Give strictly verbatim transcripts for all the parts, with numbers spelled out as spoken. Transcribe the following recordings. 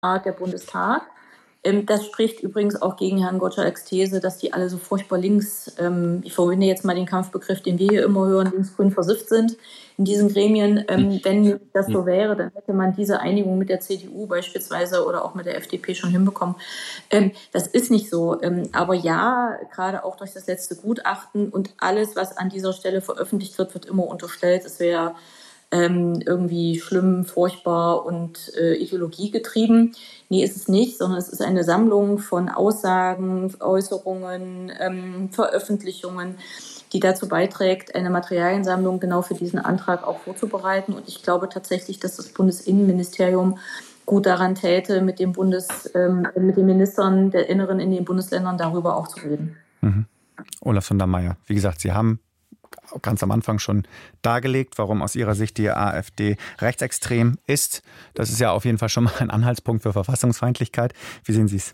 der Bundestag. Ähm, das spricht übrigens auch gegen Herrn Gottschalks These, dass die alle so furchtbar links, ähm, ich verwende jetzt mal den Kampfbegriff, den wir hier immer hören, linksgrün versifft sind in diesen Gremien. Ähm, wenn das so wäre, dann hätte man diese Einigung mit der C D U beispielsweise oder auch mit der F D P schon hinbekommen. Ähm, das ist nicht so. Ähm, aber ja, gerade auch durch das letzte Gutachten und alles, was an dieser Stelle veröffentlicht wird, wird immer unterstellt, es wäre ähm, irgendwie schlimm, furchtbar und äh, ideologiegetrieben. Nee, ist es nicht, sondern es ist eine Sammlung von Aussagen, Äußerungen, ähm, Veröffentlichungen, die dazu beiträgt, eine Materialiensammlung genau für diesen Antrag auch vorzubereiten. Und ich glaube tatsächlich, dass das Bundesinnenministerium gut daran täte, mit dem Bundes, ähm, mit den Ministern der Inneren in den Bundesländern darüber auch zu reden. Mhm. Olaf Sondermeier, wie gesagt, Sie haben ganz am Anfang schon dargelegt, warum aus Ihrer Sicht die AfD rechtsextrem ist. Das ist ja auf jeden Fall schon mal ein Anhaltspunkt für Verfassungsfeindlichkeit. Wie sehen Sie es?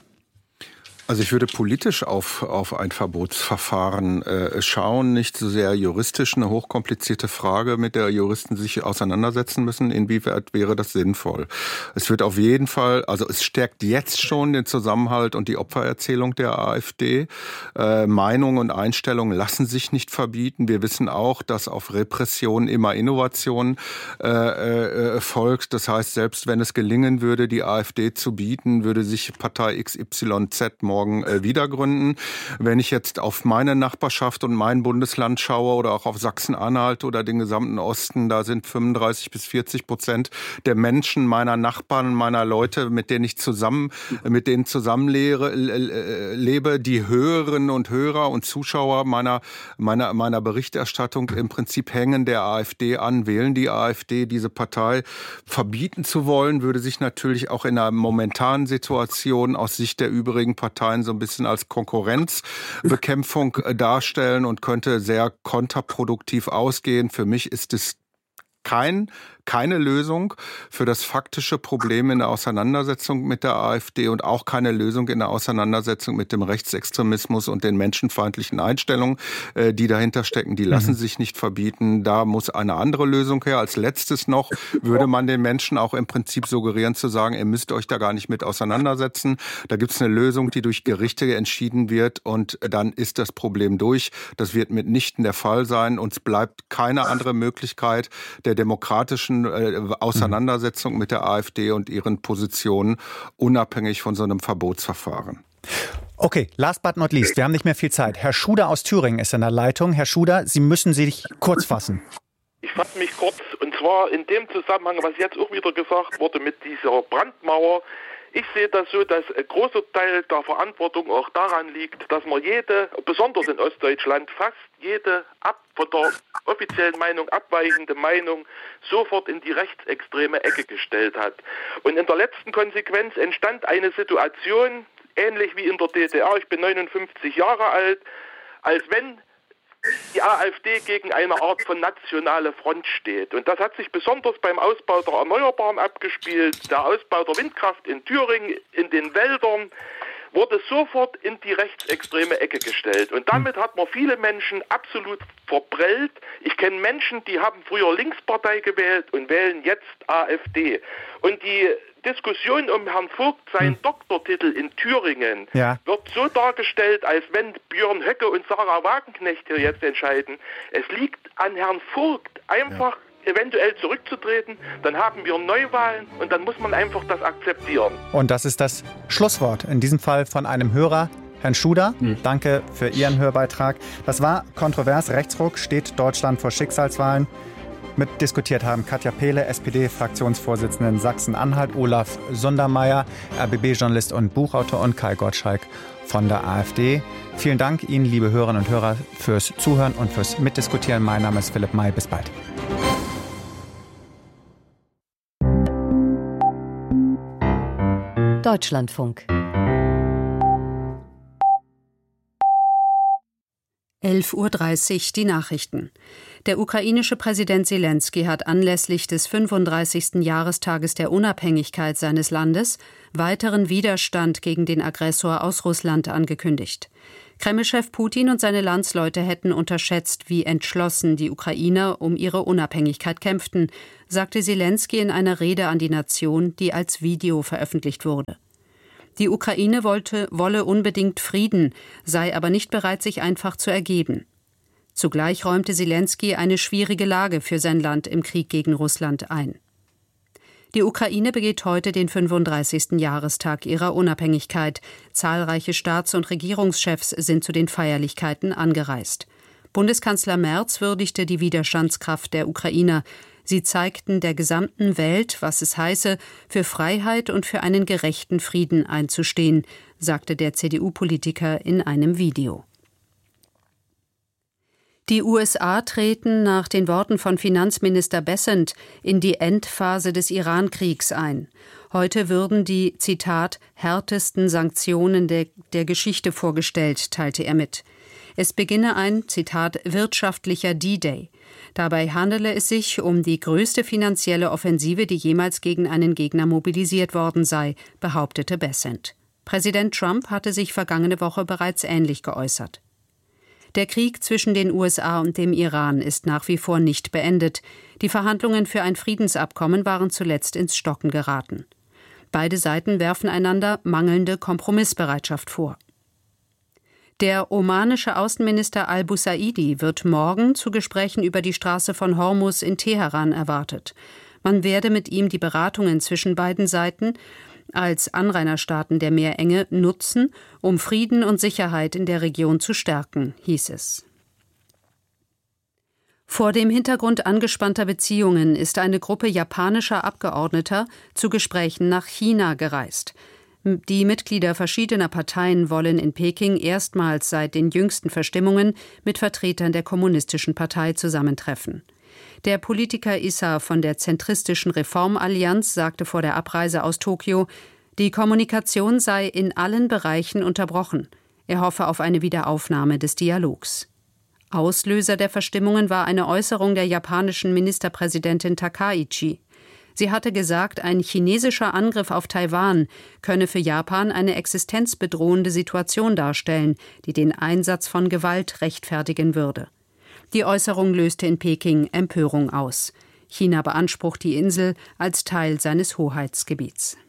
Also ich würde politisch auf, auf ein Verbotsverfahren äh, schauen, nicht so sehr juristisch, eine hochkomplizierte Frage, mit der Juristen sich auseinandersetzen müssen. Inwieweit wäre das sinnvoll? Es wird auf jeden Fall, also es stärkt jetzt schon den Zusammenhalt und die Opfererzählung der AfD. Äh, Meinungen und Einstellungen lassen sich nicht verbieten. Wir wissen auch, dass auf Repression immer Innovation äh, äh, folgt. Das heißt, selbst wenn es gelingen würde, die AfD zu bieten, würde sich Partei X Y Z morgen wieder gründen. Wenn ich jetzt auf meine Nachbarschaft und mein Bundesland schaue oder auch auf Sachsen-Anhalt oder den gesamten Osten, da sind fünfunddreißig bis vierzig Prozent der Menschen, meiner Nachbarn, meiner Leute, mit denen ich zusammen, mit denen zusammenlebe, lebe, die Hörerinnen und Hörer und Zuschauer meiner, meiner, meiner Berichterstattung im Prinzip hängen der AfD an, wählen die AfD. Diese Partei verbieten zu wollen, würde sich natürlich auch in einer momentanen Situation aus Sicht der übrigen Parteien so ein bisschen als Konkurrenzbekämpfung darstellen und könnte sehr kontraproduktiv ausgehen. Für mich ist es kein keine Lösung für das faktische Problem in der Auseinandersetzung mit der AfD und auch keine Lösung in der Auseinandersetzung mit dem Rechtsextremismus und den menschenfeindlichen Einstellungen, die dahinter stecken. Die lassen mhm. sich nicht verbieten. Da muss eine andere Lösung her. Als letztes noch würde man den Menschen auch im Prinzip suggerieren zu sagen, ihr müsst euch da gar nicht mit auseinandersetzen. Da gibt es eine Lösung, die durch Gerichte entschieden wird und dann ist das Problem durch. Das wird mitnichten der Fall sein. Uns bleibt keine andere Möglichkeit der demokratischen Auseinandersetzung mit der AfD und ihren Positionen, unabhängig von so einem Verbotsverfahren. Okay, last but not least, wir haben nicht mehr viel Zeit. Herr Schuder aus Thüringen ist in der Leitung. Herr Schuder, Sie müssen sich kurz fassen. Ich fasse mich kurz, und zwar in dem Zusammenhang, was jetzt auch wieder gesagt wurde mit dieser Brandmauer. Ich sehe das so, dass ein großer Teil der Verantwortung auch daran liegt, dass man jede, besonders in Ostdeutschland, fast jede ab, von der offiziellen Meinung abweichende Meinung sofort in die rechtsextreme Ecke gestellt hat. Und in der letzten Konsequenz entstand eine Situation, ähnlich wie in der D D R, ich bin neunundfünfzig Jahre alt, als wenn die AfD gegen eine Art von nationale Front steht. Und das hat sich besonders beim Ausbau der Erneuerbaren abgespielt. Der Ausbau der Windkraft in Thüringen, in den Wäldern, wurde sofort in die rechtsextreme Ecke gestellt. Und damit hat man viele Menschen absolut verprellt. Ich kenne Menschen, die haben früher Linkspartei gewählt und wählen jetzt AfD. Und die Diskussion um Herrn Vogt, seinen hm. Doktortitel in Thüringen, ja. wird so dargestellt, als wenn Björn Höcke und Sarah Wagenknecht hier jetzt entscheiden. Es liegt an Herrn Vogt, einfach ja. eventuell zurückzutreten, dann haben wir Neuwahlen und dann muss man einfach das akzeptieren. Und das ist das Schlusswort, in diesem Fall von einem Hörer. Herrn Schuder, hm. danke für Ihren Hörbeitrag. Das war kontrovers. Rechtsruck, steht Deutschland vor Schicksalswahlen. Mitdiskutiert haben Katja Pehle, S P D-Fraktionsvorsitzende in Sachsen-Anhalt, Olaf Sondermeier, R B B-Journalist und Buchautor und Kai Gottschalk von der AfD. Vielen Dank Ihnen, liebe Hörerinnen und Hörer, fürs Zuhören und fürs Mitdiskutieren. Mein Name ist Philipp May. Bis bald. Deutschlandfunk. elf Uhr dreißig, die Nachrichten. Der ukrainische Präsident Selenskyj hat anlässlich des fünfunddreißigsten Jahrestages der Unabhängigkeit seines Landes weiteren Widerstand gegen den Aggressor aus Russland angekündigt. Kreml-Chef Putin und seine Landsleute hätten unterschätzt, wie entschlossen die Ukrainer um ihre Unabhängigkeit kämpften, sagte Selenskyj in einer Rede an die Nation, die als Video veröffentlicht wurde. Die Ukraine wollte, wolle unbedingt Frieden, sei aber nicht bereit, sich einfach zu ergeben. Zugleich räumte Selenskyj eine schwierige Lage für sein Land im Krieg gegen Russland ein. Die Ukraine begeht heute den fünfunddreißigsten Jahrestag ihrer Unabhängigkeit. Zahlreiche Staats- und Regierungschefs sind zu den Feierlichkeiten angereist. Bundeskanzler Merz würdigte die Widerstandskraft der Ukrainer. Sie zeigten der gesamten Welt, was es heiße, für Freiheit und für einen gerechten Frieden einzustehen, sagte der C D U-Politiker in einem Video. Die U S A treten nach den Worten von Finanzminister Bessent in die Endphase des Iran-Kriegs ein. Heute würden die, Zitat, härtesten Sanktionen der, der Geschichte vorgestellt, teilte er mit. Es beginne ein, Zitat, wirtschaftlicher D-Day. Dabei handele es sich um die größte finanzielle Offensive, die jemals gegen einen Gegner mobilisiert worden sei, behauptete Bessent. Präsident Trump hatte sich vergangene Woche bereits ähnlich geäußert. Der Krieg zwischen den U S A und dem Iran ist nach wie vor nicht beendet. Die Verhandlungen für ein Friedensabkommen waren zuletzt ins Stocken geraten. Beide Seiten werfen einander mangelnde Kompromissbereitschaft vor. Der omanische Außenminister al-Busaidi wird morgen zu Gesprächen über die Straße von Hormuz in Teheran erwartet. Man werde mit ihm die Beratungen zwischen beiden Seiten als Anrainerstaaten der Meerenge nutzen, um Frieden und Sicherheit in der Region zu stärken, hieß es. Vor dem Hintergrund angespannter Beziehungen ist eine Gruppe japanischer Abgeordneter zu Gesprächen nach China gereist. Die Mitglieder verschiedener Parteien wollen in Peking erstmals seit den jüngsten Verstimmungen mit Vertretern der Kommunistischen Partei zusammentreffen. Der Politiker Issa von der zentristischen Reformallianz sagte vor der Abreise aus Tokio, die Kommunikation sei in allen Bereichen unterbrochen. Er hoffe auf eine Wiederaufnahme des Dialogs. Auslöser der Verstimmungen war eine Äußerung der japanischen Ministerpräsidentin Takaichi. Sie hatte gesagt, ein chinesischer Angriff auf Taiwan könne für Japan eine existenzbedrohende Situation darstellen, die den Einsatz von Gewalt rechtfertigen würde. Die Äußerung löste in Peking Empörung aus. China beansprucht die Insel als Teil seines Hoheitsgebiets.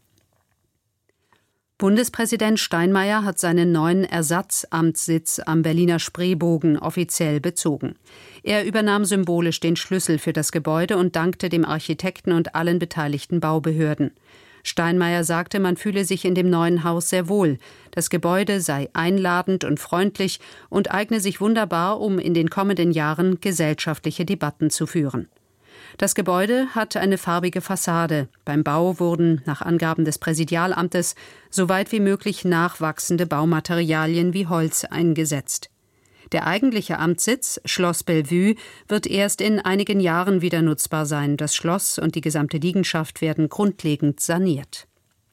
Bundespräsident Steinmeier hat seinen neuen Ersatzamtssitz am Berliner Spreebogen offiziell bezogen. Er übernahm symbolisch den Schlüssel für das Gebäude und dankte dem Architekten und allen beteiligten Baubehörden. Steinmeier sagte, man fühle sich in dem neuen Haus sehr wohl. Das Gebäude sei einladend und freundlich und eigne sich wunderbar, um in den kommenden Jahren gesellschaftliche Debatten zu führen. Das Gebäude hat eine farbige Fassade. Beim Bau wurden, nach Angaben des Präsidialamtes, so weit wie möglich nachwachsende Baumaterialien wie Holz eingesetzt. Der eigentliche Amtssitz, Schloss Bellevue, wird erst in einigen Jahren wieder nutzbar sein. Das Schloss und die gesamte Liegenschaft werden grundlegend saniert.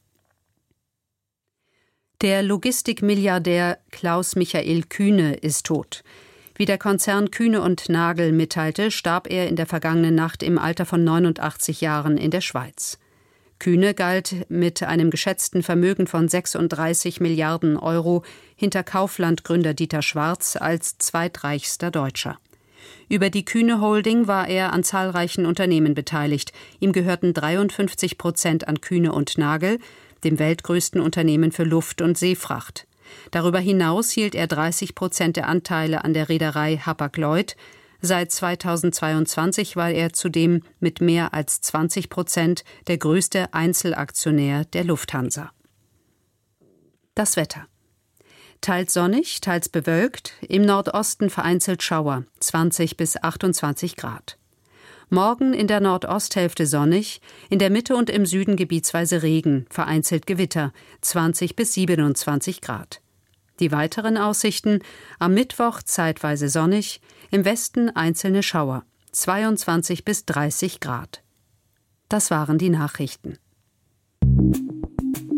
Der Logistikmilliardär Klaus-Michael Kühne ist tot. Wie der Konzern Kühne und Nagel mitteilte, starb er in der vergangenen Nacht im Alter von neunundachtzig Jahren in der Schweiz. Kühne galt mit einem geschätzten Vermögen von sechsunddreißig Milliarden Euro hinter Kaufland-Gründer Dieter Schwarz als zweitreichster Deutscher. Über die Kühne Holding war er an zahlreichen Unternehmen beteiligt. Ihm gehörten dreiundfünfzig Prozent an Kühne und Nagel, dem weltgrößten Unternehmen für Luft- und Seefracht. Darüber hinaus hielt er dreißig Prozent der Anteile an der Reederei Hapag-Lloyd. Seit zweitausendzweiundzwanzig war er zudem mit mehr als zwanzig Prozent der größte Einzelaktionär der Lufthansa. Das Wetter. Teils sonnig, teils bewölkt, im Nordosten vereinzelt Schauer, zwanzig bis achtundzwanzig Grad. Morgen in der Nordosthälfte sonnig, in der Mitte und im Süden gebietsweise Regen, vereinzelt Gewitter, zwanzig bis siebenundzwanzig Grad. Die weiteren Aussichten: am Mittwoch zeitweise sonnig, im Westen einzelne Schauer, zweiundzwanzig bis dreißig Grad. Das waren die Nachrichten.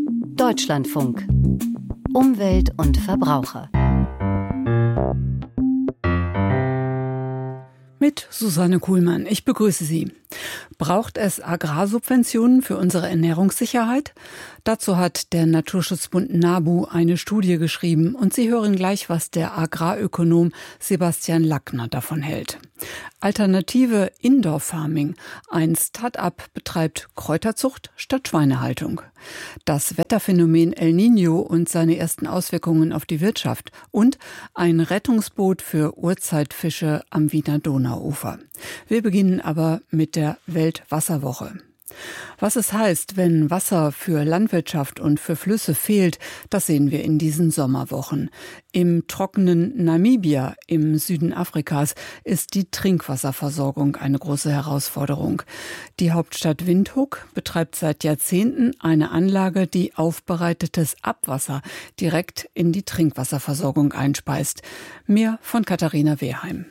Deutschlandfunk. Umwelt und Verbraucher. mit Susanne Kuhlmann. Ich begrüße Sie. Braucht es Agrarsubventionen für unsere Ernährungssicherheit? Dazu hat der Naturschutzbund NABU eine Studie geschrieben und Sie hören gleich, was der Agrarökonom Sebastian Lackner davon hält. Alternative Indoor Farming. Ein Start-up betreibt Kräuterzucht statt Schweinehaltung. Das Wetterphänomen El Niño und seine ersten Auswirkungen auf die Wirtschaft und ein Rettungsboot für Urzeitfische am Wiener Donauufer. Wir beginnen aber mit der Weltwasserwoche. Was es heißt, wenn Wasser für Landwirtschaft und für Flüsse fehlt, das sehen wir in diesen Sommerwochen. Im trockenen Namibia im Süden Afrikas ist die Trinkwasserversorgung eine große Herausforderung. Die Hauptstadt Windhoek betreibt seit Jahrzehnten eine Anlage, die aufbereitetes Abwasser direkt in die Trinkwasserversorgung einspeist. Mehr von Katharina Wehrheim.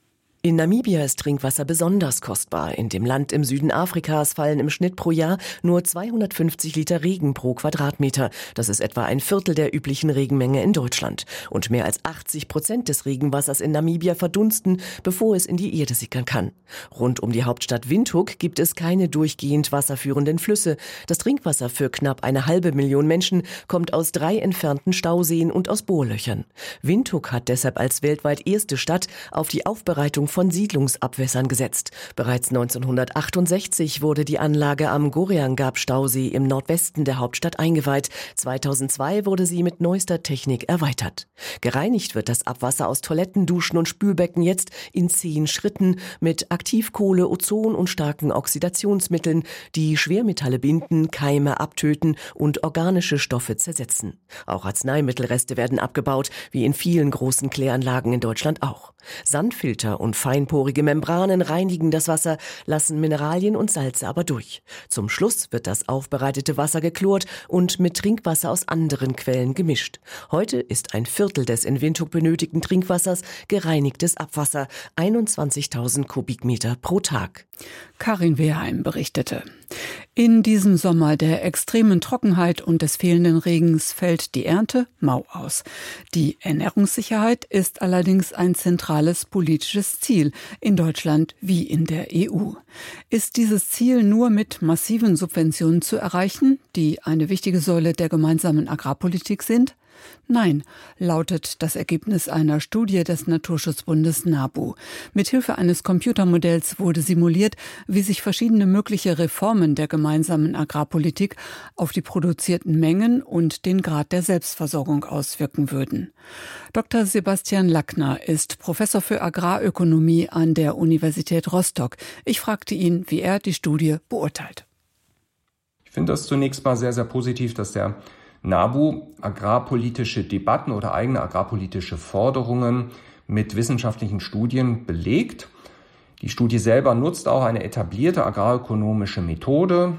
In Namibia ist Trinkwasser besonders kostbar. In dem Land im Süden Afrikas fallen im Schnitt pro Jahr nur zweihundertfünfzig Liter Regen pro Quadratmeter. Das ist etwa ein Viertel der üblichen Regenmenge in Deutschland. Und mehr als achtzig Prozent des Regenwassers in Namibia verdunsten, bevor es in die Erde sickern kann. Rund um die Hauptstadt Windhoek gibt es keine durchgehend wasserführenden Flüsse. Das Trinkwasser für knapp eine halbe Million Menschen kommt aus drei entfernten Stauseen und aus Bohrlöchern. Windhoek hat deshalb als weltweit erste Stadt auf die Aufbereitung von Siedlungsabwässern gesetzt. Bereits neunzehnhundertachtundsechzig wurde die Anlage am Goreangab-Stausee im Nordwesten der Hauptstadt eingeweiht. zweitausendzwei wurde sie mit neuester Technik erweitert. Gereinigt wird das Abwasser aus Toiletten, Duschen und Spülbecken jetzt in zehn Schritten mit Aktivkohle, Ozon und starken Oxidationsmitteln, die Schwermetalle binden, Keime abtöten und organische Stoffe zersetzen. Auch Arzneimittelreste werden abgebaut, wie in vielen großen Kläranlagen in Deutschland auch. Sandfilter und feinporige Membranen reinigen das Wasser, lassen Mineralien und Salze aber durch. Zum Schluss wird das aufbereitete Wasser geklort und mit Trinkwasser aus anderen Quellen gemischt. Heute ist ein Viertel des in Windhoek benötigten Trinkwassers gereinigtes Abwasser, einundzwanzigtausend Kubikmeter pro Tag. Karin Wehrheim berichtete. In diesem Sommer der extremen Trockenheit und des fehlenden Regens fällt die Ernte mau aus. Die Ernährungssicherheit ist allerdings ein zentrales politisches Ziel in Deutschland wie in der E U. Ist dieses Ziel nur mit massiven Subventionen zu erreichen, die eine wichtige Säule der gemeinsamen Agrarpolitik sind? Nein, lautet das Ergebnis einer Studie des Naturschutzbundes NABU. Mithilfe eines Computermodells wurde simuliert, wie sich verschiedene mögliche Reformen der gemeinsamen Agrarpolitik auf die produzierten Mengen und den Grad der Selbstversorgung auswirken würden. Doktor Sebastian Lackner ist Professor für Agrarökonomie an der Universität Rostock. Ich fragte ihn, wie er die Studie beurteilt. Ich finde das zunächst mal sehr, sehr positiv, dass der NABU agrarpolitische Debatten oder eigene agrarpolitische Forderungen mit wissenschaftlichen Studien belegt. Die Studie selber nutzt auch eine etablierte agrarökonomische Methode.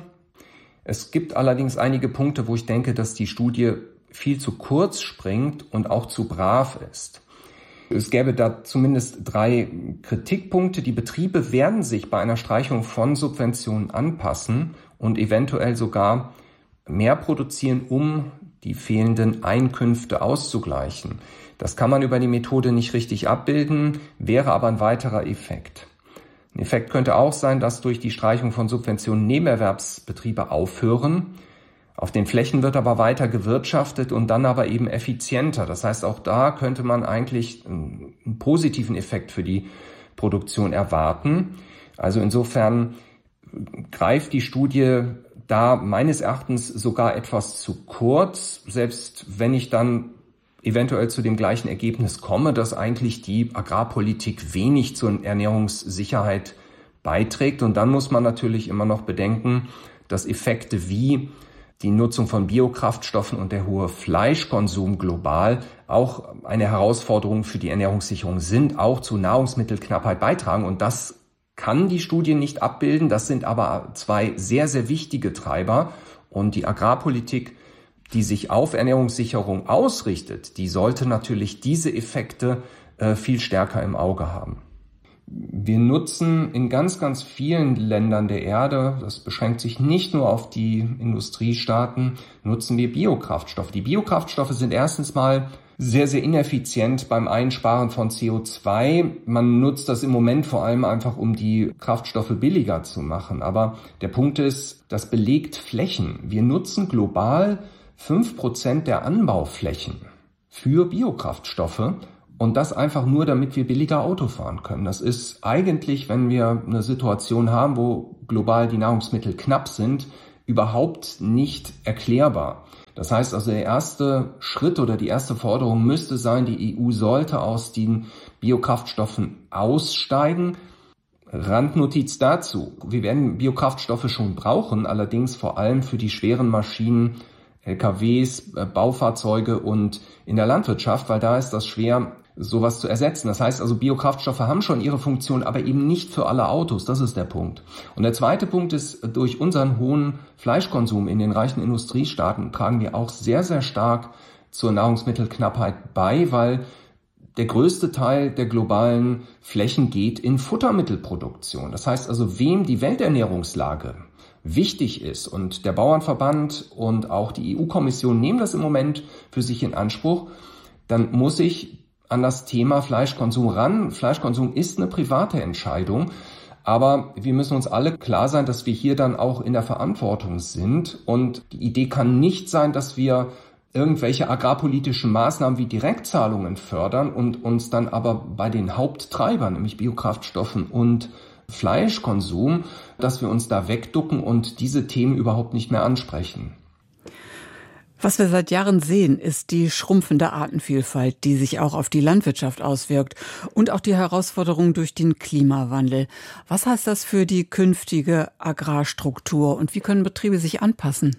Es gibt allerdings einige Punkte, wo ich denke, dass die Studie viel zu kurz springt und auch zu brav ist. Es gäbe da zumindest drei Kritikpunkte. Die Betriebe werden sich bei einer Streichung von Subventionen anpassen und eventuell sogar mehr produzieren, um die fehlenden Einkünfte auszugleichen. Das kann man über die Methode nicht richtig abbilden, wäre aber ein weiterer Effekt. Ein Effekt könnte auch sein, dass durch die Streichung von Subventionen Nebenerwerbsbetriebe aufhören. Auf den Flächen wird aber weiter gewirtschaftet und dann aber eben effizienter. Das heißt, auch da könnte man eigentlich einen positiven Effekt für die Produktion erwarten. Also insofern greift die Studie da meines Erachtens sogar etwas zu kurz, selbst wenn ich dann eventuell zu dem gleichen Ergebnis komme, dass eigentlich die Agrarpolitik wenig zur Ernährungssicherheit beiträgt. Und dann muss man natürlich immer noch bedenken, dass Effekte wie die Nutzung von Biokraftstoffen und der hohe Fleischkonsum global auch eine Herausforderung für die Ernährungssicherung sind, auch zu Nahrungsmittelknappheit beitragen. Und das kann die Studie nicht abbilden. Das sind aber zwei sehr, sehr wichtige Treiber. Und die Agrarpolitik, die sich auf Ernährungssicherung ausrichtet, die sollte natürlich diese Effekte äh, viel stärker im Auge haben. Wir nutzen in ganz, ganz vielen Ländern der Erde, das beschränkt sich nicht nur auf die Industriestaaten, nutzen wir Biokraftstoffe. Die Biokraftstoffe sind erstens mal sehr, sehr ineffizient beim Einsparen von C O zwei. Man nutzt das im Moment vor allem einfach, um die Kraftstoffe billiger zu machen. Aber der Punkt ist, das belegt Flächen. Wir nutzen global fünf Prozent der Anbauflächen für Biokraftstoffe. Und das einfach nur, damit wir billiger Auto fahren können. Das ist eigentlich, wenn wir eine Situation haben, wo global die Nahrungsmittel knapp sind, überhaupt nicht erklärbar. Das heißt also, der erste Schritt oder die erste Forderung müsste sein, die E U sollte aus den Biokraftstoffen aussteigen. Randnotiz dazu: Wir werden Biokraftstoffe schon brauchen, allerdings vor allem für die schweren Maschinen, L K Ws, Baufahrzeuge und in der Landwirtschaft, weil da ist das schwer, sowas zu ersetzen. Das heißt also, Biokraftstoffe haben schon ihre Funktion, aber eben nicht für alle Autos. Das ist der Punkt. Und der zweite Punkt ist, durch unseren hohen Fleischkonsum in den reichen Industriestaaten tragen wir auch sehr, sehr stark zur Nahrungsmittelknappheit bei, weil der größte Teil der globalen Flächen geht in Futtermittelproduktion. Das heißt also, wem die Welternährungslage wichtig ist, und der Bauernverband und auch die E U-Kommission nehmen das im Moment für sich in Anspruch, dann muss ich an das Thema Fleischkonsum ran. Fleischkonsum ist eine private Entscheidung, aber wir müssen uns alle klar sein, dass wir hier dann auch in der Verantwortung sind. Und die Idee kann nicht sein, dass wir irgendwelche agrarpolitischen Maßnahmen wie Direktzahlungen fördern und uns dann aber bei den Haupttreibern, nämlich Biokraftstoffen und Fleischkonsum, dass wir uns da wegducken und diese Themen überhaupt nicht mehr ansprechen. Was wir seit Jahren sehen, ist die schrumpfende Artenvielfalt, die sich auch auf die Landwirtschaft auswirkt und auch die Herausforderung durch den Klimawandel. Was heißt das für die künftige Agrarstruktur und wie können Betriebe sich anpassen?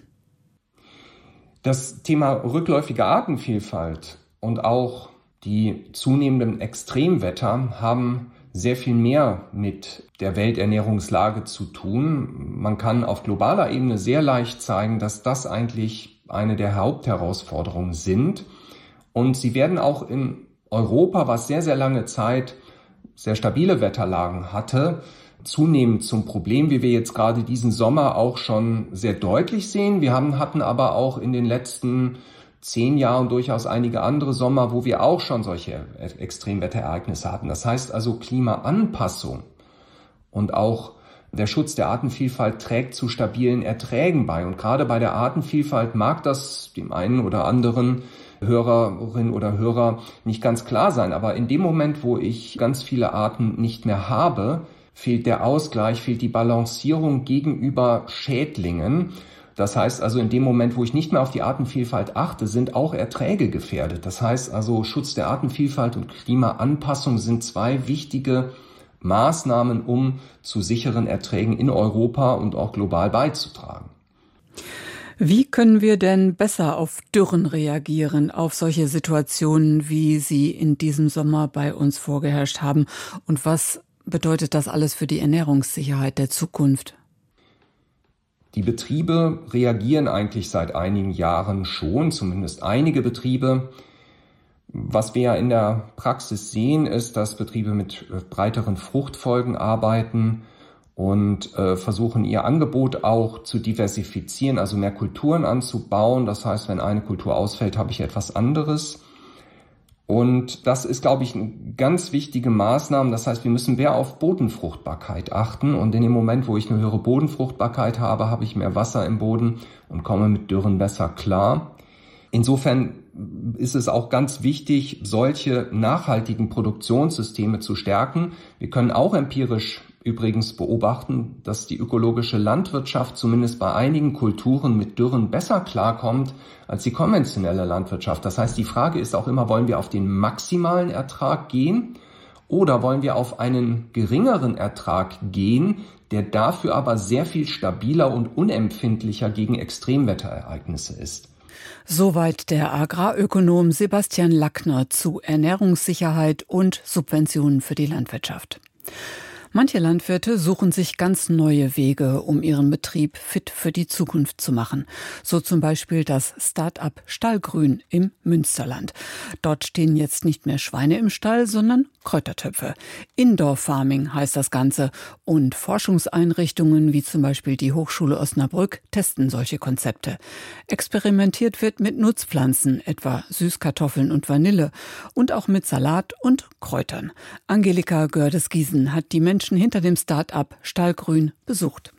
Das Thema rückläufige Artenvielfalt und auch die zunehmenden Extremwetter haben sehr viel mehr mit der Welternährungslage zu tun. Man kann auf globaler Ebene sehr leicht zeigen, dass das eigentlich eine der Hauptherausforderungen sind. Und sie werden auch in Europa, was sehr, sehr lange Zeit sehr stabile Wetterlagen hatte, zunehmend zum Problem, wie wir jetzt gerade diesen Sommer auch schon sehr deutlich sehen. Wir haben, hatten aber auch in den letzten zehn Jahren durchaus einige andere Sommer, wo wir auch schon solche Extremwetterereignisse hatten. Das heißt also, Klimaanpassung und auch der Schutz der Artenvielfalt trägt zu stabilen Erträgen bei. Und gerade bei der Artenvielfalt mag das dem einen oder anderen Hörerin oder Hörer nicht ganz klar sein. Aber in dem Moment, wo ich ganz viele Arten nicht mehr habe, fehlt der Ausgleich, fehlt die Balancierung gegenüber Schädlingen. Das heißt also, in dem Moment, wo ich nicht mehr auf die Artenvielfalt achte, sind auch Erträge gefährdet. Das heißt also, Schutz der Artenvielfalt und Klimaanpassung sind zwei wichtige Maßnahmen, um zu sicheren Erträgen in Europa und auch global beizutragen. Wie können wir denn besser auf Dürren reagieren, auf solche Situationen, wie sie in diesem Sommer bei uns vorgeherrscht haben? Und was bedeutet das alles für die Ernährungssicherheit der Zukunft? Die Betriebe reagieren eigentlich seit einigen Jahren schon, zumindest einige Betriebe. Was wir ja in der Praxis sehen, ist, dass Betriebe mit breiteren Fruchtfolgen arbeiten und äh, versuchen, ihr Angebot auch zu diversifizieren, also mehr Kulturen anzubauen. Das heißt, wenn eine Kultur ausfällt, habe ich etwas anderes. Und das ist, glaube ich, eine ganz wichtige Maßnahme. Das heißt, wir müssen mehr auf Bodenfruchtbarkeit achten. Und in dem Moment, wo ich eine höhere Bodenfruchtbarkeit habe, habe ich mehr Wasser im Boden und komme mit Dürren besser klar. Insofern ist es auch ganz wichtig, solche nachhaltigen Produktionssysteme zu stärken. Wir können auch empirisch übrigens beobachten, dass die ökologische Landwirtschaft zumindest bei einigen Kulturen mit Dürren besser klarkommt als die konventionelle Landwirtschaft. Das heißt, die Frage ist auch immer, wollen wir auf den maximalen Ertrag gehen oder wollen wir auf einen geringeren Ertrag gehen, der dafür aber sehr viel stabiler und unempfindlicher gegen Extremwetterereignisse ist? Soweit der Agrarökonom Sebastian Lackner zu Ernährungssicherheit und Subventionen für die Landwirtschaft. Manche Landwirte suchen sich ganz neue Wege, um ihren Betrieb fit für die Zukunft zu machen. So zum Beispiel das Start-up Stallgrün im Münsterland. Dort stehen jetzt nicht mehr Schweine im Stall, sondern Kräutertöpfe. Indoor Farming heißt das Ganze. Und Forschungseinrichtungen wie zum Beispiel die Hochschule Osnabrück testen solche Konzepte. Experimentiert wird mit Nutzpflanzen, etwa Süßkartoffeln und Vanille, und auch mit Salat und Kräutern. Angelika Gördes-Giesen hat die Menschen hinter dem Start-up Stallgrün besucht.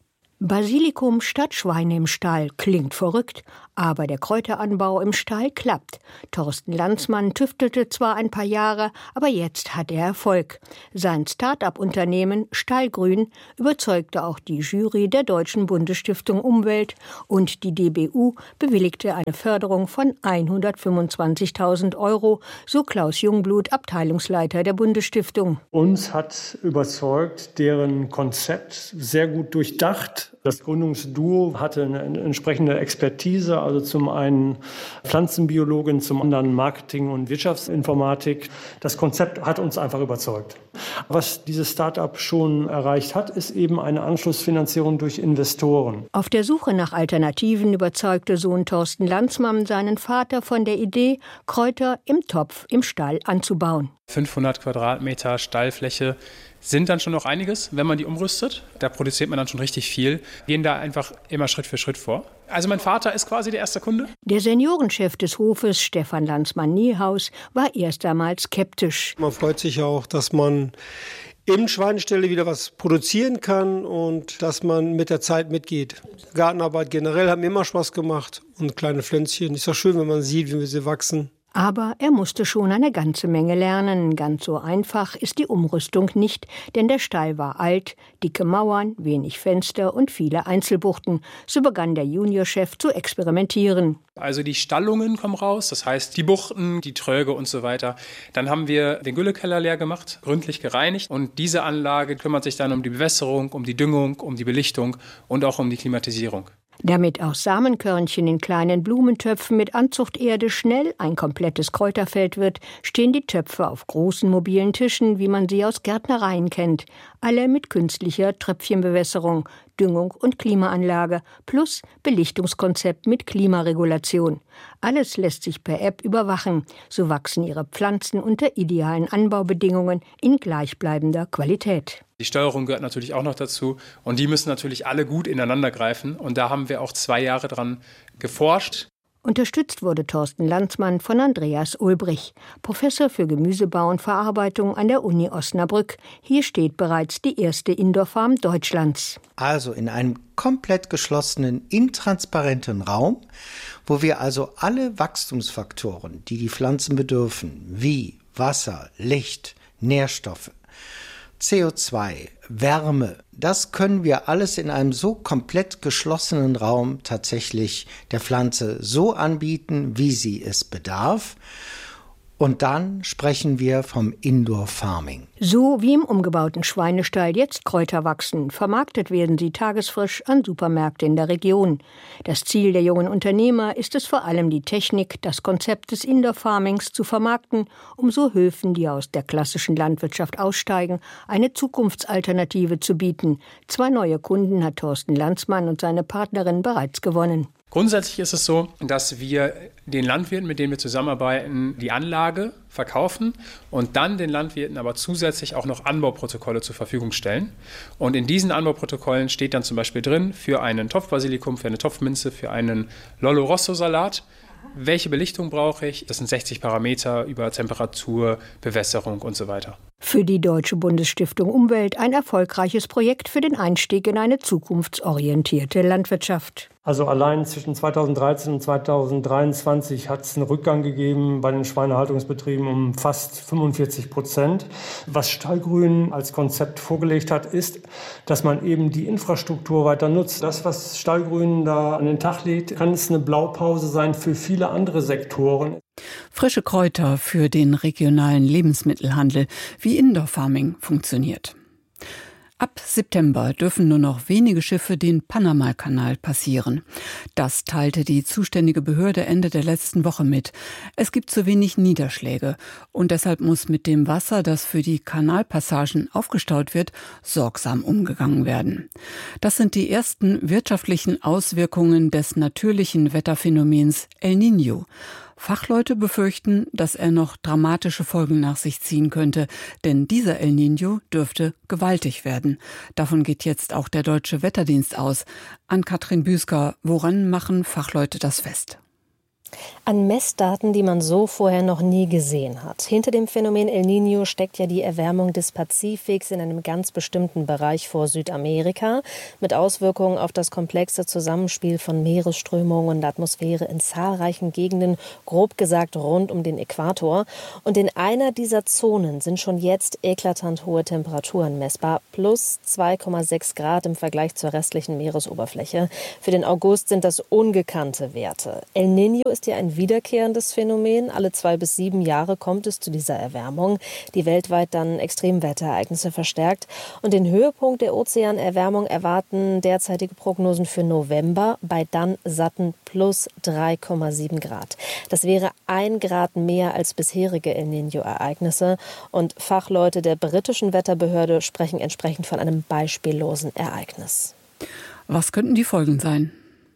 Basilikum statt Schweine im Stall klingt verrückt, aber der Kräuteranbau im Stall klappt. Thorsten Landsmann tüftelte zwar ein paar Jahre, aber jetzt hat er Erfolg. Sein Start-up-Unternehmen Stallgrün überzeugte auch die Jury der Deutschen Bundesstiftung Umwelt und die D B U bewilligte eine Förderung von hundertfünfundzwanzigtausend Euro, so Klaus Jungblut, Abteilungsleiter der Bundesstiftung. Uns hat überzeugt, deren Konzept sehr gut durchdacht. Das Gründungsduo hatte eine entsprechende Expertise, also zum einen Pflanzenbiologin, zum anderen Marketing- und Wirtschaftsinformatik. Das Konzept hat uns einfach überzeugt. Was dieses Start-up schon erreicht hat, ist eben eine Anschlussfinanzierung durch Investoren. Auf der Suche nach Alternativen überzeugte Sohn Thorsten Landsmann seinen Vater von der Idee, Kräuter im Topf im Stall anzubauen. fünfhundert Quadratmeter Stallfläche sind dann schon noch einiges, wenn man die umrüstet. Da produziert man dann schon richtig viel. Wir gehen da einfach immer Schritt für Schritt vor. Also mein Vater ist quasi der erste Kunde. Der Seniorenchef des Hofes, Stefan Landsmann-Niehaus, war erst einmal skeptisch. Man freut sich auch, dass man im Schweineställe wieder was produzieren kann und dass man mit der Zeit mitgeht. Gartenarbeit generell hat mir immer Spaß gemacht und kleine Pflänzchen. Ist doch schön, wenn man sieht, wie sie wachsen. Aber er musste schon eine ganze Menge lernen. Ganz so einfach ist die Umrüstung nicht, denn der Stall war alt, dicke Mauern, wenig Fenster und viele Einzelbuchten. So begann der Juniorchef zu experimentieren. Also die Stallungen kommen raus, das heißt die Buchten, die Tröge und so weiter. Dann haben wir den Güllekeller leer gemacht, gründlich gereinigt. Und diese Anlage kümmert sich dann um die Bewässerung, um die Düngung, um die Belichtung und auch um die Klimatisierung. Damit aus Samenkörnchen in kleinen Blumentöpfen mit Anzuchterde schnell ein komplettes Kräuterfeld wird, stehen die Töpfe auf großen mobilen Tischen, wie man sie aus Gärtnereien kennt. Alle mit künstlicher Tröpfchenbewässerung, Düngung und Klimaanlage plus Belichtungskonzept mit Klimaregulation. Alles lässt sich per App überwachen. So wachsen ihre Pflanzen unter idealen Anbaubedingungen in gleichbleibender Qualität. Die Steuerung gehört natürlich auch noch dazu und die müssen natürlich alle gut ineinander greifen und da haben wir auch zwei Jahre dran geforscht. Unterstützt wurde Thorsten Landsmann von Andreas Ulbrich, Professor für Gemüsebau und Verarbeitung an der Uni Osnabrück. Hier steht bereits die erste Indoor-Farm Deutschlands. Also in einem komplett geschlossenen, intransparenten Raum, wo wir also alle Wachstumsfaktoren, die die Pflanzen bedürfen, wie Wasser, Licht, Nährstoffe, C O zwei, Wärme, das können wir alles in einem so komplett geschlossenen Raum tatsächlich der Pflanze so anbieten, wie sie es bedarf. Und dann sprechen wir vom Indoor Farming. So wie im umgebauten Schweinestall jetzt Kräuter wachsen. Vermarktet werden sie tagesfrisch an Supermärkte in der Region. Das Ziel der jungen Unternehmer ist es vor allem, die Technik, das Konzept des Indoor Farmings zu vermarkten, um so Höfen, die aus der klassischen Landwirtschaft aussteigen, eine Zukunftsalternative zu bieten. Zwei neue Kunden hat Thorsten Landsmann und seine Partnerin bereits gewonnen. Grundsätzlich ist es so, dass wir den Landwirten, mit denen wir zusammenarbeiten, die Anlage verkaufen und dann den Landwirten aber zusätzlich auch noch Anbauprotokolle zur Verfügung stellen. Und in diesen Anbauprotokollen steht dann zum Beispiel drin, für einen Topfbasilikum, für eine Topfminze, für einen Lollo Rosso Salat, welche Belichtung brauche ich? Das sind sechzig Parameter über Temperatur, Bewässerung und so weiter. Für die Deutsche Bundesstiftung Umwelt ein erfolgreiches Projekt für den Einstieg in eine zukunftsorientierte Landwirtschaft. Also allein zwischen zweitausenddreizehn und zweitausenddreiundzwanzig hat es einen Rückgang gegeben bei den Schweinehaltungsbetrieben um fast fünfundvierzig Prozent. Was Stallgrün als Konzept vorgelegt hat, ist, dass man eben die Infrastruktur weiter nutzt. Das, was Stallgrün da an den Tag legt, kann es eine Blaupause sein für viele andere Sektoren. Frische Kräuter für den regionalen Lebensmittelhandel, wie Indoor Farming funktioniert. Ab September dürfen nur noch wenige Schiffe den Panama-Kanal passieren. Das teilte die zuständige Behörde Ende der letzten Woche mit. Es gibt zu wenig Niederschläge und deshalb muss mit dem Wasser, das für die Kanalpassagen aufgestaut wird, sorgsam umgegangen werden. Das sind die ersten wirtschaftlichen Auswirkungen des natürlichen Wetterphänomens El Niño. Fachleute befürchten, dass er noch dramatische Folgen nach sich ziehen könnte, denn dieser El Niño dürfte gewaltig werden. Davon geht jetzt auch der Deutsche Wetterdienst aus. Ann-Kathrin Büsker, woran machen Fachleute das fest? An Messdaten, die man so vorher noch nie gesehen hat. Hinter dem Phänomen El Niño steckt ja die Erwärmung des Pazifiks in einem ganz bestimmten Bereich vor Südamerika mit Auswirkungen auf das komplexe Zusammenspiel von Meeresströmungen und Atmosphäre in zahlreichen Gegenden, grob gesagt rund um den Äquator. Und in einer dieser Zonen sind schon jetzt eklatant hohe Temperaturen messbar, plus zwei Komma sechs Grad im Vergleich zur restlichen Meeresoberfläche. Für den August sind das ungekannte Werte. El Niño ist ja ein wiederkehrendes Phänomen. Alle zwei bis sieben Jahre kommt es zu dieser Erwärmung, die weltweit dann Extremwetterereignisse verstärkt. Und den Höhepunkt der Ozeanerwärmung erwarten derzeitige Prognosen für November bei dann satten plus drei Komma sieben Grad. Das wäre ein Grad mehr als bisherige El Niño-Ereignisse. Und Fachleute der britischen Wetterbehörde sprechen entsprechend von einem beispiellosen Ereignis. Was könnten die Folgen sein?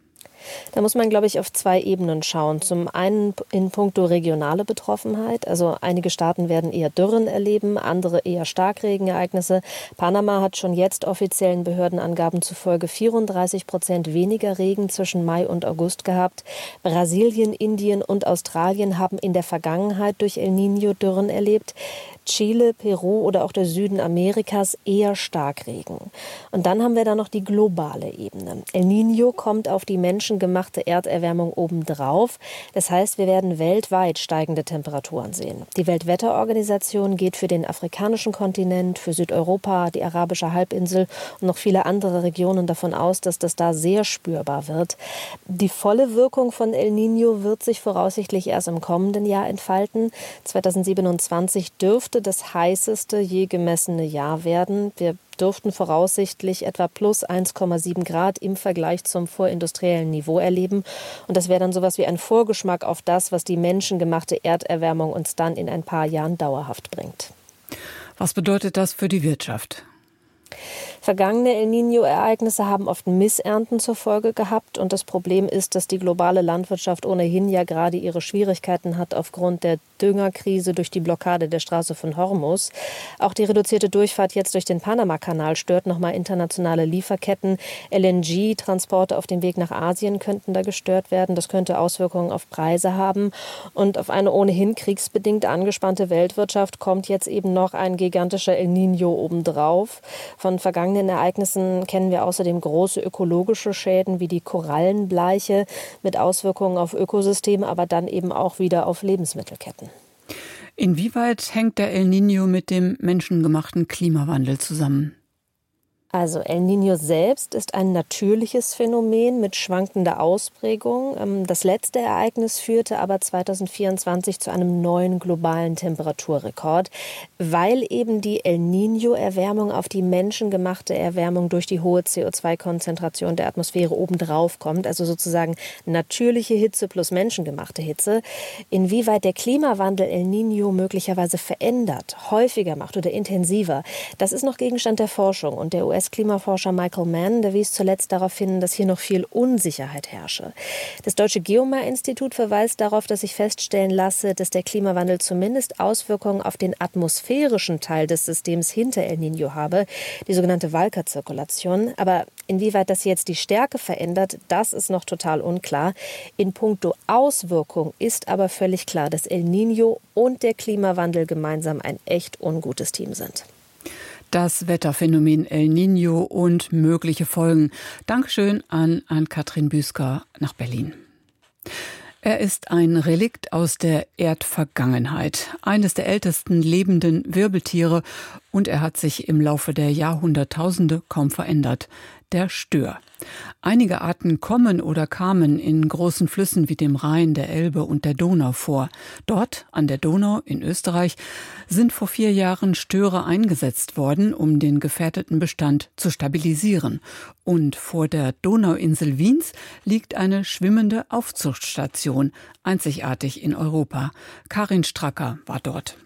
Da muss man, glaube ich, auf zwei Ebenen schauen. Zum einen in puncto regionale Betroffenheit. Also einige Staaten werden eher Dürren erleben, andere eher Starkregenereignisse. Panama hat schon jetzt offiziellen Behördenangaben zufolge vierunddreißig Prozent weniger Regen zwischen Mai und August gehabt. Brasilien, Indien und Australien haben in der Vergangenheit durch El Niño Dürren erlebt. Chile, Peru oder auch der Süden Amerikas eher Starkregen. Und dann haben wir da noch die globale Ebene. El Niño kommt auf die menschengemachte Erderwärmung obendrauf. Das heißt, wir werden weltweit steigende Temperaturen sehen. Die Weltwetterorganisation geht für den afrikanischen Kontinent, für Südeuropa, die arabische Halbinsel und noch viele andere Regionen davon aus, dass das da sehr spürbar wird. Die volle Wirkung von El Niño wird sich voraussichtlich erst im kommenden Jahr entfalten. zweitausendsiebenundzwanzig dürfte das heißeste je gemessene Jahr werden. Wir dürften voraussichtlich etwa plus eins Komma sieben Grad im Vergleich zum vorindustriellen Niveau erleben. Und das wäre dann sowas wie ein Vorgeschmack auf das, was die menschengemachte Erderwärmung uns dann in ein paar Jahren dauerhaft bringt. Was bedeutet das für die Wirtschaft? Vergangene El Niño-Ereignisse haben oft Missernten zur Folge gehabt. Und das Problem ist, dass die globale Landwirtschaft ohnehin ja gerade ihre Schwierigkeiten hat aufgrund der Düngerkrise durch die Blockade der Straße von Hormuz. Auch die reduzierte Durchfahrt jetzt durch den Panama-Kanal stört nochmal internationale Lieferketten. L N G-Transporte auf dem Weg nach Asien könnten da gestört werden. Das könnte Auswirkungen auf Preise haben. Und auf eine ohnehin kriegsbedingt angespannte Weltwirtschaft kommt jetzt eben noch ein gigantischer El Niño obendrauf. Von vergangenen Ereignissen kennen wir außerdem große ökologische Schäden wie die Korallenbleiche mit Auswirkungen auf Ökosysteme, aber dann eben auch wieder auf Lebensmittelketten. Inwieweit hängt der El Niño mit dem menschengemachten Klimawandel zusammen? Also El Niño selbst ist ein natürliches Phänomen mit schwankender Ausprägung. Das letzte Ereignis führte aber zweitausendvierundzwanzig zu einem neuen globalen Temperaturrekord, weil eben die El Niño-Erwärmung auf die menschengemachte Erwärmung durch die hohe C O zwei Konzentration der Atmosphäre obendrauf kommt. Also sozusagen natürliche Hitze plus menschengemachte Hitze. Inwieweit der Klimawandel El Niño möglicherweise verändert, häufiger macht oder intensiver, das ist noch Gegenstand der Forschung. Und der U S-Klimaforscher Michael Mann, der wies zuletzt darauf hin, dass hier noch viel Unsicherheit herrsche. Das Deutsche Geomar-Institut verweist darauf, dass sich feststellen lasse, dass der Klimawandel zumindest Auswirkungen auf den atmosphärischen Teil des Systems hinter El Niño habe, die sogenannte Walker-Zirkulation. Aber inwieweit das jetzt die Stärke verändert, das ist noch total unklar. In puncto Auswirkung ist aber völlig klar, dass El Niño und der Klimawandel gemeinsam ein echt ungutes Team sind. Das Wetterphänomen El Niño und mögliche Folgen. Dankeschön an Ann-Kathrin Büsker nach Berlin. Er ist ein Relikt aus der Erdvergangenheit, eines der ältesten lebenden Wirbeltiere, und er hat sich im Laufe der Jahrhunderttausende kaum verändert. der Stör. Einige Arten kommen oder kamen in großen Flüssen wie dem Rhein, der Elbe und der Donau vor. Dort, an der Donau in Österreich, sind vor vier Jahren Störer eingesetzt worden, um den gefährdeten Bestand zu stabilisieren. Und vor der Donauinsel Wiens liegt eine schwimmende Aufzuchtstation, einzigartig in Europa. Karin Stracker war dort.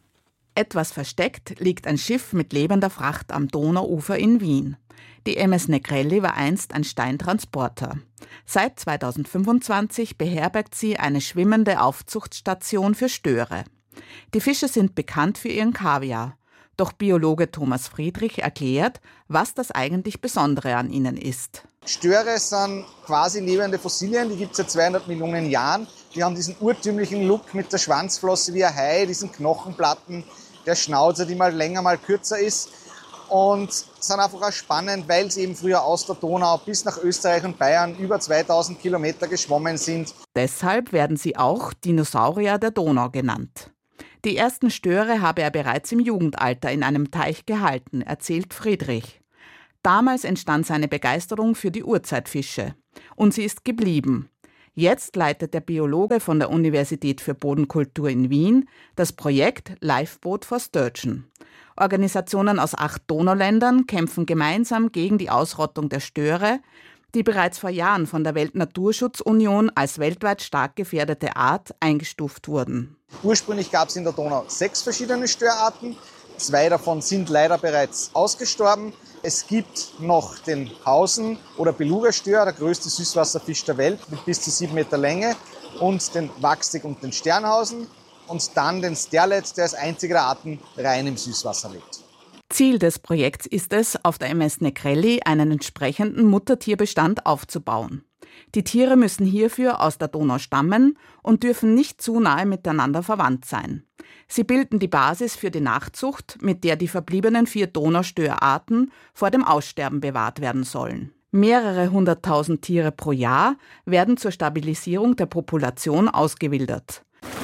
Etwas versteckt liegt ein Schiff mit lebender Fracht am Donauufer in Wien. Die M S Negrelli war einst ein Steintransporter. Seit zweitausendfünfundzwanzig beherbergt sie eine schwimmende Aufzuchtstation für Störe. Die Fische sind bekannt für ihren Kaviar. Doch Biologe Thomas Friedrich erklärt, was das eigentlich Besondere an ihnen ist. Störe sind quasi lebende Fossilien, die gibt es seit zweihundert Millionen Jahren. Die haben diesen urtümlichen Look mit der Schwanzflosse wie ein Hai, diesen Knochenplatten, der Schnauze, die mal länger, mal kürzer ist. Und sind einfach auch spannend, weil sie eben früher aus der Donau bis nach Österreich und Bayern über zweitausend Kilometer geschwommen sind. Deshalb werden sie auch Dinosaurier der Donau genannt. Die ersten Störe habe er bereits im Jugendalter in einem Teich gehalten, erzählt Friedrich. Damals entstand seine Begeisterung für die Urzeitfische. Und sie ist geblieben. Jetzt leitet der Biologe von der Universität für Bodenkultur in Wien das Projekt Lifeboat for Sturgeon. Organisationen aus acht Donauländern kämpfen gemeinsam gegen die Ausrottung der Störe, die bereits vor Jahren von der Weltnaturschutzunion als weltweit stark gefährdete Art eingestuft wurden. Ursprünglich gab es in der Donau sechs verschiedene Störarten. Zwei davon sind leider bereits ausgestorben. Es gibt noch den Hausen- oder Beluga-Stör, der größte Süßwasserfisch der Welt mit bis zu sieben Meter Länge, und den Wachstig und den Sternhausen. Und dann den Sterlet, der als einziger der Arten rein im Süßwasser lebt. Ziel des Projekts ist es, auf der M S Negrelli einen entsprechenden Muttertierbestand aufzubauen. Die Tiere müssen hierfür aus der Donau stammen und dürfen nicht zu nahe miteinander verwandt sein. Sie bilden die Basis für die Nachzucht, mit der die verbliebenen vier Donaustörarten vor dem Aussterben bewahrt werden sollen. Mehrere hunderttausend Tiere pro Jahr werden zur Stabilisierung der Population ausgewildert.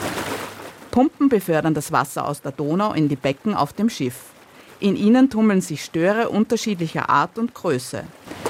Pumpen befördern das Wasser aus der Donau in die Becken auf dem Schiff. In ihnen tummeln sich Störe unterschiedlicher Art und Größe.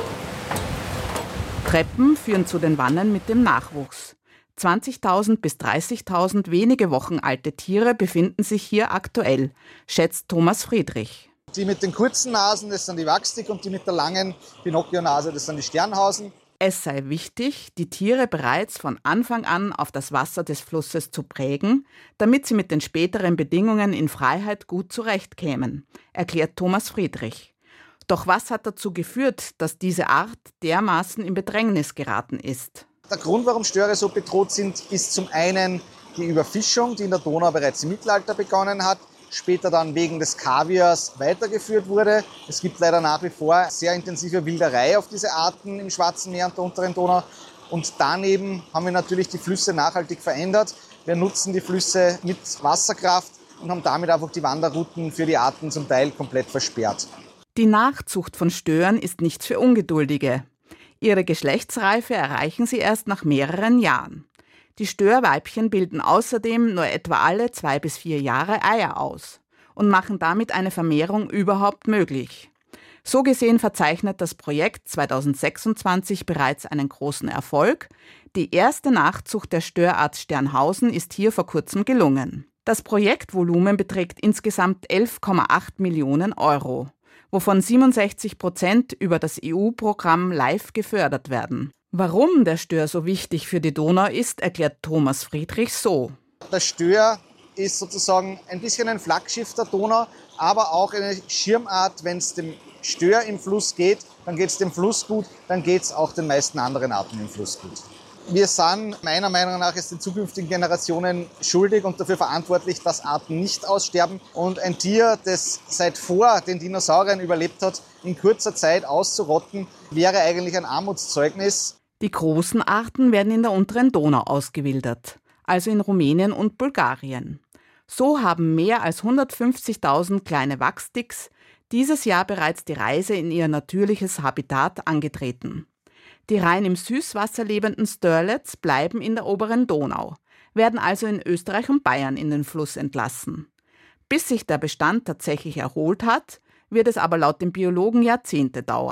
Treppen führen zu den Wannen mit dem Nachwuchs. zwanzigtausend bis dreißigtausend wenige Wochen alte Tiere befinden sich hier aktuell, schätzt Thomas Friedrich. Die mit den kurzen Nasen, das sind die Wachstig, und die mit der langen Pinocchio-Nase, das sind die Sternhausen. Es sei wichtig, die Tiere bereits von Anfang an auf das Wasser des Flusses zu prägen, damit sie mit den späteren Bedingungen in Freiheit gut zurechtkämen, erklärt Thomas Friedrich. Doch was hat dazu geführt, dass diese Art dermaßen in Bedrängnis geraten ist? Der Grund, warum Störe so bedroht sind, ist zum einen die Überfischung, die in der Donau bereits im Mittelalter begonnen hat, später dann wegen des Kaviars weitergeführt wurde. Es gibt leider nach wie vor sehr intensive Wilderei auf diese Arten im Schwarzen Meer und der unteren Donau. Und daneben haben wir natürlich die Flüsse nachhaltig verändert. Wir nutzen die Flüsse mit Wasserkraft und haben damit einfach die Wanderrouten für die Arten zum Teil komplett versperrt. Die Nachzucht von Stören ist nichts für Ungeduldige. Ihre Geschlechtsreife erreichen sie erst nach mehreren Jahren. Die Störweibchen bilden außerdem nur etwa alle zwei bis vier Jahre Eier aus und machen damit eine Vermehrung überhaupt möglich. So gesehen verzeichnet das Projekt zweitausendsechsundzwanzig bereits einen großen Erfolg. Die erste Nachzucht der Störart Sternhausen ist hier vor kurzem gelungen. Das Projektvolumen beträgt insgesamt elf Komma acht Millionen Euro, wovon siebenundsechzig Prozent über das E U-Programm LIFE gefördert werden. Warum der Stör so wichtig für die Donau ist, erklärt Thomas Friedrich so. Der Stör ist sozusagen ein bisschen ein Flaggschiff der Donau, aber auch eine Schirmart. Wenn es dem Stör im Fluss geht, dann geht es dem Fluss gut, dann geht es auch den meisten anderen Arten im Fluss gut. Wir sind meiner Meinung nach es den zukünftigen Generationen schuldig und dafür verantwortlich, dass Arten nicht aussterben. Und ein Tier, das seit vor den Dinosauriern überlebt hat, in kurzer Zeit auszurotten, wäre eigentlich ein Armutszeugnis. Die großen Arten werden in der unteren Donau ausgewildert, also in Rumänien und Bulgarien. So haben mehr als hundertfünfzigtausend kleine Wachsticks dieses Jahr bereits die Reise in ihr natürliches Habitat angetreten. Die rein im Süßwasser lebenden Sterlets bleiben in der oberen Donau, werden also in Österreich und Bayern in den Fluss entlassen. Bis sich der Bestand tatsächlich erholt hat, wird es aber laut dem Biologen Jahrzehnte dauern.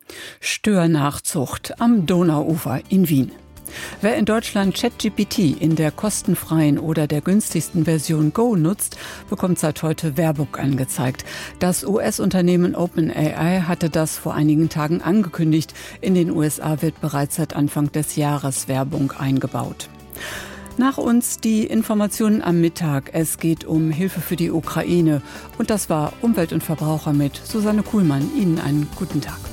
Störnachzucht am Donauufer in Wien. Wer in Deutschland ChatGPT in der kostenfreien oder der günstigsten Version Go nutzt, bekommt seit heute Werbung angezeigt. Das U S-Unternehmen OpenAI hatte das vor einigen Tagen angekündigt. In den U S A wird bereits seit Anfang des Jahres Werbung eingebaut. Nach uns die Informationen am Mittag. Es geht um Hilfe für die Ukraine. Und das war Umwelt und Verbraucher mit Susanne Kuhlmann. Ihnen einen guten Tag.